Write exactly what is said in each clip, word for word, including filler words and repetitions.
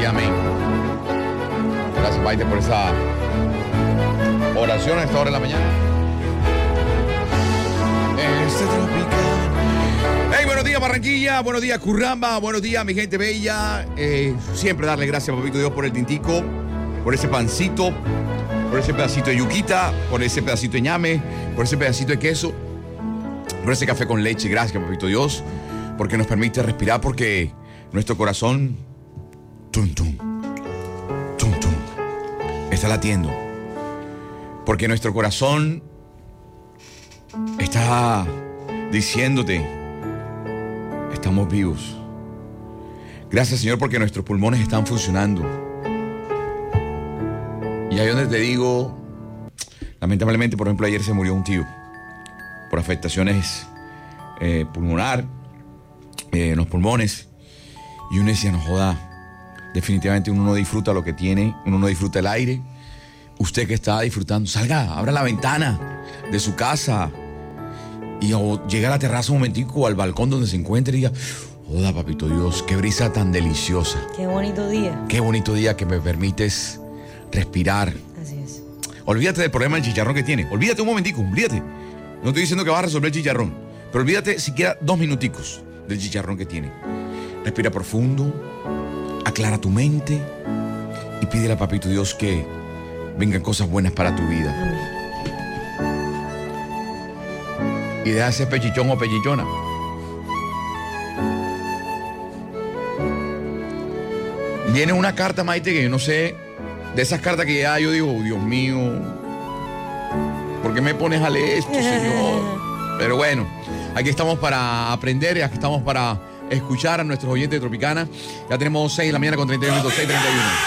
y amén. Gracias, Maite, por esa oración a esta hora de la mañana. Este tropical. Hey, buenos días, Barranquilla. Buenos días, Curramba. Buenos días, mi gente bella. Eh, siempre darle gracias, papito Dios, por el tintico, por ese pancito, por ese pedacito de yuquita, por ese pedacito de ñame, por ese pedacito de queso, por ese café con leche. Gracias, papito Dios, porque nos permite respirar, porque nuestro corazón tum, tum, tum, tum, está latiendo. Porque nuestro corazón está diciéndote, estamos vivos. Gracias, Señor, porque nuestros pulmones están funcionando. Y ahí donde te digo, lamentablemente, por ejemplo, ayer se murió un tío por afectaciones eh, pulmonar, eh, en los pulmones. Y uno decía, no joda, definitivamente uno no disfruta lo que tiene, uno no disfruta el aire. Usted que está disfrutando, salga, abra la ventana de su casa y o llega a la terraza un momentico o al balcón donde se encuentre y diga, joda, papito Dios, qué brisa tan deliciosa. Qué bonito día. Qué bonito día que me permites respirar. Así es. Olvídate del problema del chicharrón que tiene. Olvídate un momentico, olvídate. No estoy diciendo que vas a resolver el chicharrón, pero olvídate siquiera dos minuticos del chicharrón que tiene. Respira profundo, aclara tu mente y pídele a papito Dios que vengan cosas buenas para tu vida. Amén. Y deja ese pechichón o pechichona. Viene una carta, Maite, que yo no sé, de esas cartas que ya yo digo, Dios mío, ¿por qué me pones a leer esto, Señor? Pero bueno, aquí estamos para aprender, aquí estamos para escuchar a nuestros oyentes de Tropicana. Ya tenemos seis de la mañana con treinta y uno minutos, seis treinta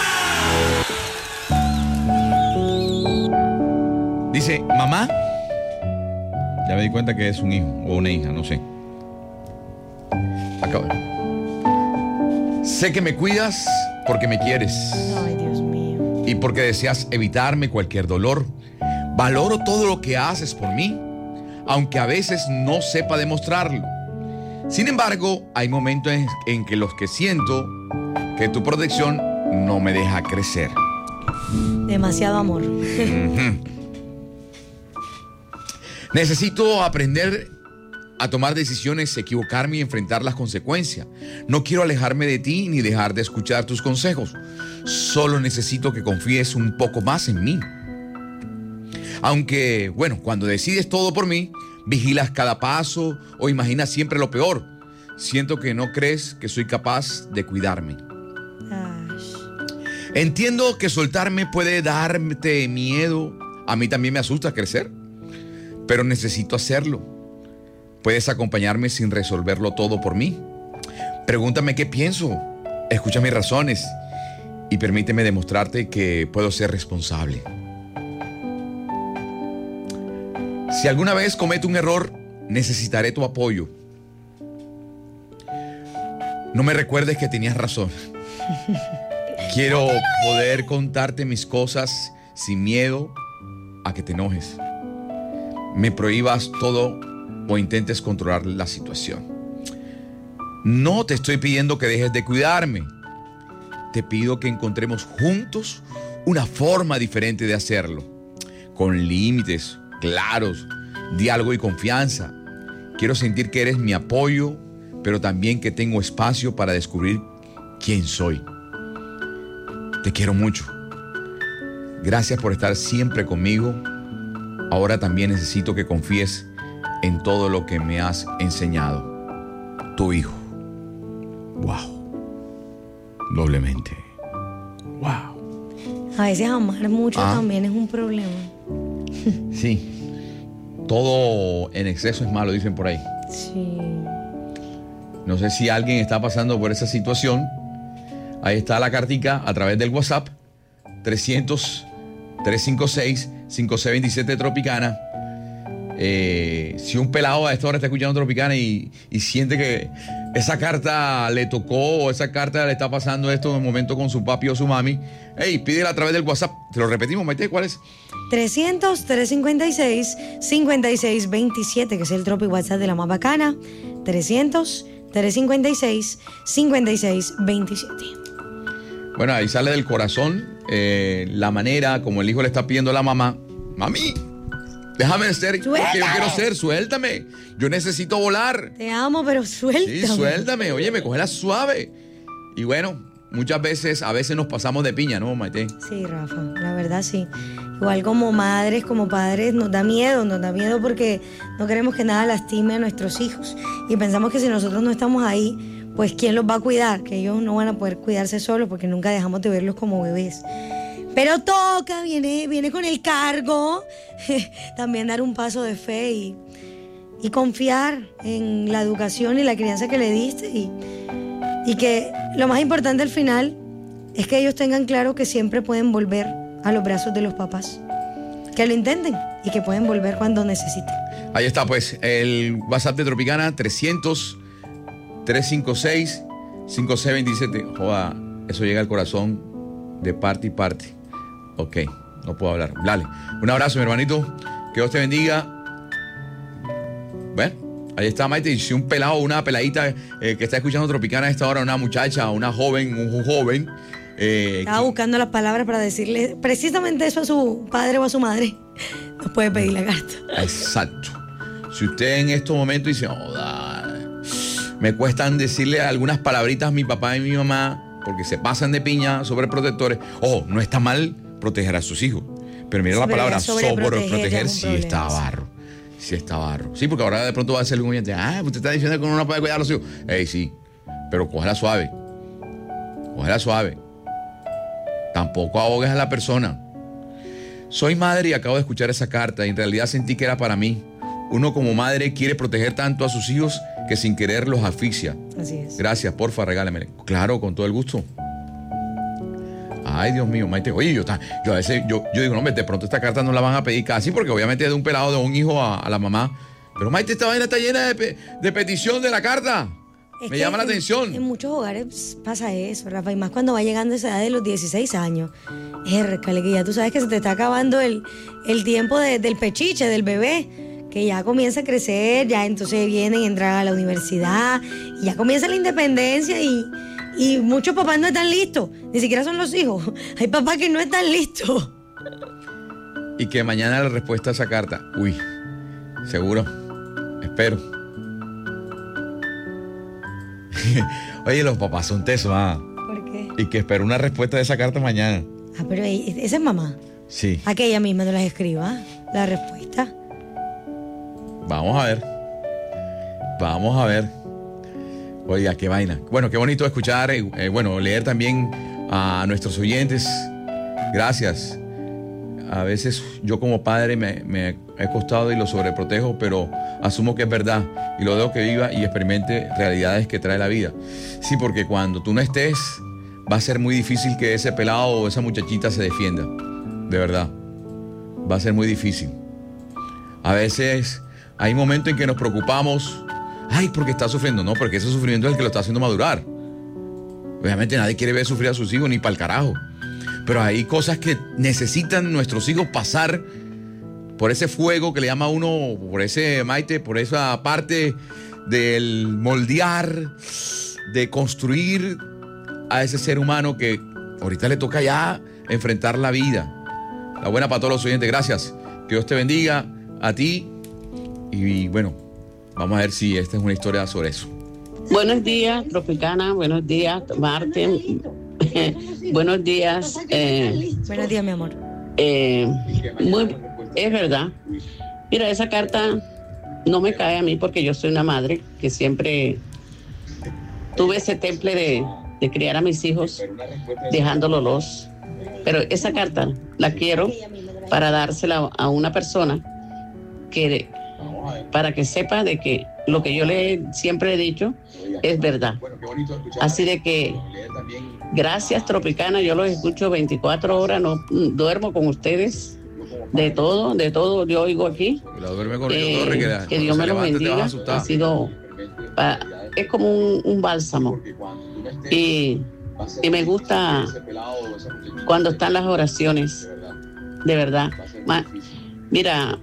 y uno. Dice, mamá, ya me di cuenta que es un hijo o una hija, no sé. Acabo. Sé que me cuidas porque me quieres. Ay, Dios mío. Y porque deseas evitarme cualquier dolor. Valoro todo lo que haces por mí, aunque a veces no sepa demostrarlo. Sin embargo, hay momentos en, en que los que siento que tu protección no me deja crecer. Demasiado amor. Uh-huh. Necesito aprender a tomar decisiones, equivocarme y enfrentar las consecuencias. No quiero alejarme de ti ni dejar de escuchar tus consejos. Solo necesito que confíes un poco más en mí. Aunque, bueno, cuando decides todo por mí, vigilas cada paso o imaginas siempre lo peor. Siento que no crees que soy capaz de cuidarme. Ay. Entiendo que soltarme puede darte miedo. A mí también me asusta crecer, pero necesito hacerlo. Puedes acompañarme sin resolverlo todo por mí. Pregúntame qué pienso, escucha mis razones y permíteme demostrarte que puedo ser responsable. Si alguna vez cometo un error, necesitaré tu apoyo. No me recuerdes que tenías razón. Quiero poder contarte mis cosas sin miedo a que te enojes, me prohíbas todo o intentes controlar la situación. No te estoy pidiendo que dejes de cuidarme. Te pido que encontremos juntos una forma diferente de hacerlo, con límites claros, diálogo y confianza. Quiero sentir que eres mi apoyo, pero también que tengo espacio para descubrir quién soy. Te quiero mucho. Gracias por estar siempre conmigo. Ahora también necesito que confíes en todo lo que me has enseñado. Tu hijo. Wow. Doblemente. Wow. A veces amar mucho Ah. también es un problema. Sí. Todo en exceso es malo, dicen por ahí. Sí. No sé si alguien está pasando por esa situación. Ahí está la cartica a través del WhatsApp. trescientos, trescientos cincuenta y seis, cincuenta y seis veintisiete Tropicana. Eh, si un pelado a esta hora está escuchando Tropicana y, y siente que esa carta le tocó o esa carta le está pasando esto en un momento con su papi o su mami, hey, pídela a través del WhatsApp. Te lo repetimos, Maite, ¿cuál es? trescientos, trescientos cincuenta y seis, cincuenta y seis veintisiete, que es el Tropi WhatsApp de la más bacana. trescientos, trescientos cincuenta y seis, cincuenta y seis veintisiete. Bueno, ahí sale del corazón eh, la manera como el hijo le está pidiendo a la mamá, mami, déjame ser lo que yo quiero ser, suéltame, yo necesito volar. Te amo, pero suéltame. Sí, suéltame, oye, me cógela suave. Y bueno, muchas veces, a veces nos pasamos de piña, ¿no, Maite? Sí, Rafa, la verdad sí. Igual como madres, como padres, nos da miedo, nos da miedo porque no queremos que nada lastime a nuestros hijos. Y pensamos que si nosotros no estamos ahí, pues ¿quién los va a cuidar? Que ellos no van a poder cuidarse solos porque nunca dejamos de verlos como bebés. Pero toca, viene, viene con el cargo, también dar un paso de fe y, y confiar en la educación y la crianza que le diste. Y, y que lo más importante al final es que ellos tengan claro que siempre pueden volver a los brazos de los papás. Que lo intenten y que pueden volver cuando necesiten. Ahí está, pues, el WhatsApp de Tropicana, trescientos, trescientos cincuenta y seis, cincuenta y seis veintisiete. Joda, eso llega al corazón de parte y parte. Ok, no puedo hablar. Dale, un abrazo, mi hermanito. Que Dios te bendiga. Bueno, ahí está, Maite. Y si un pelado o una peladita eh, que está escuchando Tropicana a esta hora, una muchacha, una joven, un joven... Eh, Estaba buscando las palabras para decirle precisamente eso a su padre o a su madre. Nos puede pedir la carta. Exacto. Si usted en estos momentos dice, oh, me cuestan decirle algunas palabritas a mi papá y mi mamá porque se pasan de piña sobre protectores. Ojo, no está mal proteger a sus hijos, pero mira sí, la palabra sobreproteger, sí está barro. Sí está barro. Sí, porque ahora de pronto va a ser un oyente, ah, usted está diciendo que uno no puede cuidar a los hijos. Ey, sí, pero cógela suave. Cógela suave. Tampoco ahogues a la persona. Soy madre y acabo de escuchar esa carta y en realidad sentí que era para mí. Uno como madre quiere proteger tanto a sus hijos que sin querer los asfixia. Así es. Gracias, porfa, regálamele. Claro, con todo el gusto. Ay, Dios mío, Maite. Oye, yo, yo a veces, yo, yo digo, no, de pronto esta carta no la van a pedir casi porque obviamente es de un pelado, de un hijo a, a la mamá. Pero Maite, esta vaina está llena de, pe, de petición de la carta. Es Me llama la en, atención. En muchos hogares pasa eso, Rafa, y más cuando va llegando a esa edad de los dieciséis años. Ércale, que ya tú sabes que se te está acabando el, el tiempo de, del pechiche, del bebé, que ya comienza a crecer, ya entonces vienen a entrar a la universidad, y ya comienza la independencia y, y muchos papás no están listos, ni siquiera son los hijos. Hay papás que no están listos. Y que mañana la respuesta a esa carta, uy, seguro, espero. Oye, los papás son tesos, ¿ah? ¿Por qué? Y que espero una respuesta de esa carta mañana. Ah, pero esa es mamá. Sí. A que ella misma no las escriba, la respuesta. Vamos a ver. Vamos a ver. Oiga, qué vaina. Bueno, qué bonito escuchar, eh, bueno, leer también a nuestros oyentes. Gracias. A veces yo como padre me, me he costado y lo sobreprotejo, pero asumo que es verdad y lo dejo que viva y experimente realidades que trae la vida. Sí, porque cuando tú no estés, va a ser muy difícil que ese pelado o esa muchachita se defienda. De verdad. Va a ser muy difícil. A veces hay momentos en que nos preocupamos. Ay, porque está sufriendo. No, porque ese sufrimiento es el que lo está haciendo madurar. Obviamente nadie quiere ver sufrir a sus hijos ni para el carajo. Pero hay cosas que necesitan nuestros hijos pasar por ese fuego que le llama a uno, por ese, Maite, por esa parte del moldear, de construir a ese ser humano que ahorita le toca ya enfrentar la vida. La buena para todos los oyentes. Gracias. Que Dios te bendiga a ti. Y bueno, vamos a ver si esta es una historia sobre eso. Buenos días, Tropicana. Buenos días, Marte. Buenos días. Eh, Buenos días, mi amor. Eh, muy, es verdad. Mira, esa carta no me cae a mí porque yo soy una madre que siempre tuve ese temple de, de criar a mis hijos dejándolos los. Pero esa carta la quiero para dársela a una persona que, para que sepa de que lo que yo le siempre he dicho es verdad. Así de que gracias, Tropicana, yo los escucho veinticuatro horas, no duermo con ustedes, de todo, de todo yo oigo aquí. Eh, que, que Dios me los bendiga. Ha sido, pa, es como un, un bálsamo. Y, y me gusta cuando están las oraciones, de verdad. Ma, mira,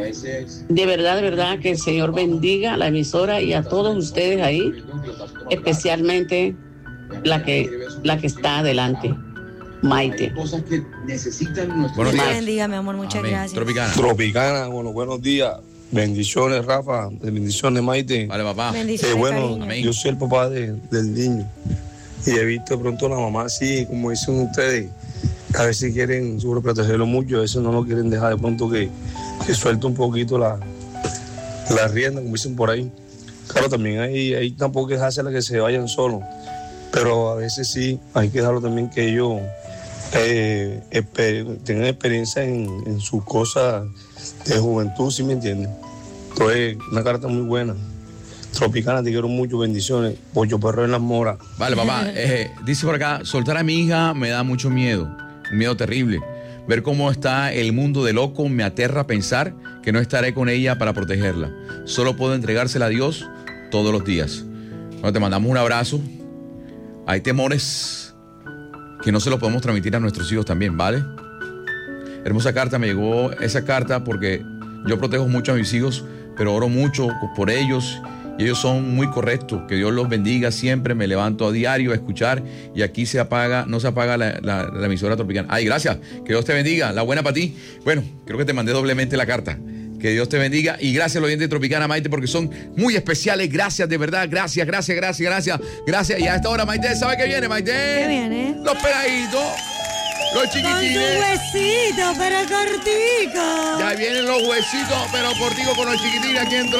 de verdad, de verdad, que el Señor bendiga a la emisora y a todos ustedes ahí, especialmente la que, la que está adelante. Maite. Cosas que necesitan Dios nuestros te bendiga, mi amor, muchas Amén. gracias. Tropicana. Tropicana, bueno, buenos días. Bendiciones, Rafa. Bendiciones, Maite. Vale, papá. Bendiciones, Eh, bueno, cariño. Amén. yo soy el papá de- del niño. Y he visto de pronto a la mamá así, como dicen ustedes, a veces quieren sobreprotegerlo mucho, a veces no lo quieren dejar de pronto que, que suelte un poquito la, la rienda, como dicen por ahí. Claro, también hay, hay tampoco que dejársela que se vayan solos, pero a veces sí hay que dejarlo también que ellos eh, exper- tengan experiencia en, en sus cosas de juventud, ¿sí me entienden? Entonces, una carta muy buena. Tropicana, te quiero mucho, bendiciones. Pollo Perro en las Moras. Vale, papá. Eh, dice por acá, soltar a mi hija me da mucho miedo, un miedo terrible. Ver cómo está el mundo de loco me aterra pensar que no estaré con ella para protegerla. Solo puedo entregársela a Dios todos los días. Bueno, te mandamos un abrazo. Hay temores que no se los podemos transmitir a nuestros hijos también, ¿vale? Hermosa carta, me llegó esa carta porque yo protejo mucho a mis hijos, pero oro mucho por ellos. Y ellos son muy correctos. Que Dios los bendiga siempre. Me levanto a diario a escuchar. Y aquí se apaga, no se apaga la, la, la emisora Tropicana. Ay, gracias. Que Dios te bendiga. La buena para ti. Bueno, creo que te mandé doblemente la carta. Que Dios te bendiga. Y gracias a los oyentes de Tropicana, Maite, porque son muy especiales. Gracias, de verdad. Gracias, gracias, gracias, gracias. Gracias. Y a esta hora, Maite, ¿sabe qué viene, Maite? ¿Qué viene? Los peladitos. Los Con tu chiquitines. huesito, pero cortico. Ya vienen los huesitos, pero cortico con los chiquitines aquí en Tropicana.